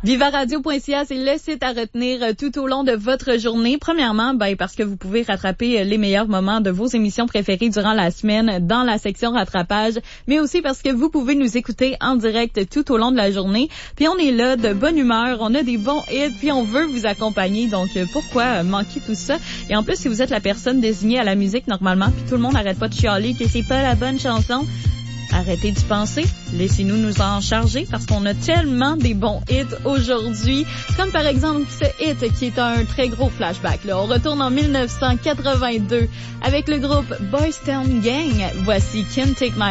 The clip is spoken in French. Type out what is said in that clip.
Vivaradio.ca, c'est le site à retenir tout au long de votre journée. Premièrement, parce que vous pouvez rattraper les meilleurs moments de vos émissions préférées durant la semaine dans la section rattrapage, mais aussi parce que vous pouvez nous écouter en direct tout au long de la journée. Puis on est là de bonne humeur, on a des bons hits, puis on veut vous accompagner. Donc pourquoi manquer tout ça? Et en plus, si vous êtes la personne désignée à la musique normalement, puis tout le monde n'arrête pas de chialer que c'est pas la bonne chanson, arrêtez d'y penser. Laissez-nous nous en charger parce qu'on a tellement des bons hits aujourd'hui. Comme par exemple ce hit qui est un très gros flashback. Là. On retourne en 1982 avec le groupe Boys Town Gang. Voici Can't Take My